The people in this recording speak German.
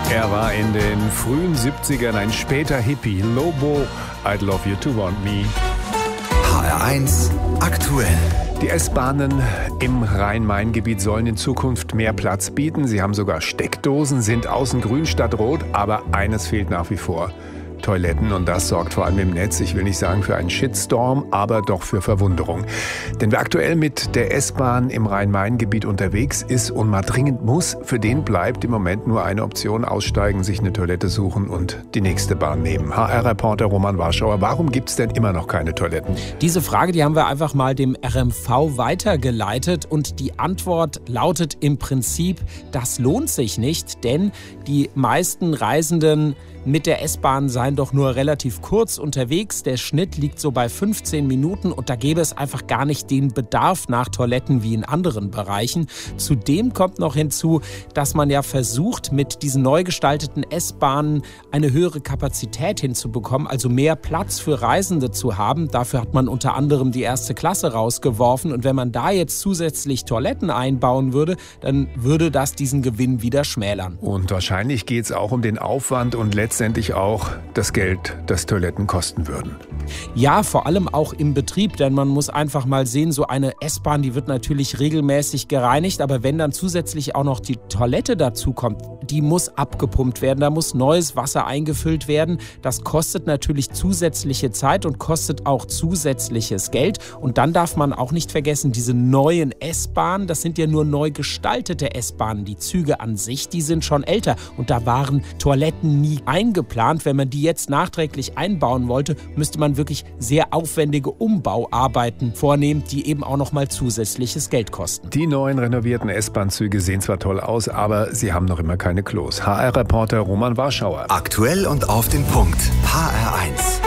Er war in den frühen 70ern ein später Hippie. Lobo, I'd Love You to Want Me. HR1 aktuell. Die S-Bahnen im Rhein-Main-Gebiet sollen in Zukunft mehr Platz bieten. Sie haben sogar Steckdosen, sind außen grün statt rot. Aber eines fehlt nach wie vor: Toiletten. Und das sorgt vor allem im Netz, ich will nicht sagen für einen Shitstorm, aber doch für Verwunderung. Denn wer aktuell mit der S-Bahn im Rhein-Main-Gebiet unterwegs ist und mal dringend muss, für den bleibt im Moment nur eine Option: aussteigen, sich eine Toilette suchen und die nächste Bahn nehmen. HR-Reporter Roman Warschauer, warum gibt es denn immer noch keine Toiletten? Diese Frage, die haben wir einfach mal dem RMV weitergeleitet und die Antwort lautet im Prinzip: Das lohnt sich nicht, denn die meisten Reisenden mit der S-Bahn seien doch nur relativ kurz unterwegs. Der Schnitt liegt so bei 15 Minuten und da gäbe es einfach gar nicht den Bedarf nach Toiletten wie in anderen Bereichen. Zudem kommt noch hinzu, dass man ja versucht, mit diesen neu gestalteten S-Bahnen eine höhere Kapazität hinzubekommen, also mehr Platz für Reisende zu haben. Dafür hat man unter anderem die erste Klasse rausgeworfen und wenn man da jetzt zusätzlich Toiletten einbauen würde, dann würde das diesen Gewinn wieder schmälern. Und wahrscheinlich geht es auch um den Aufwand und letztendlich auch das Geld, das Toiletten kosten würden. Ja, vor allem auch im Betrieb, denn man muss einfach mal sehen, so eine S-Bahn, die wird natürlich regelmäßig gereinigt, aber wenn dann zusätzlich auch noch die Toilette dazu kommt, die muss abgepumpt werden, da muss neues Wasser eingefüllt werden. Das kostet natürlich zusätzliche Zeit und kostet auch zusätzliches Geld. Und dann darf man auch nicht vergessen, diese neuen S-Bahnen, das sind ja nur neu gestaltete S-Bahnen. Die Züge an sich, die sind schon älter und da waren Toiletten nie eingeplant. Wenn man die jetzt nachträglich einbauen wollte, müsste man wirklich sehr aufwendige Umbauarbeiten vornehmen, die eben auch nochmal zusätzliches Geld kosten. Die neuen renovierten S-Bahn-Züge sehen zwar toll aus, aber sie haben noch immer keine Klos. HR-Reporter Roman Warschauer. Aktuell und auf den Punkt. HR1.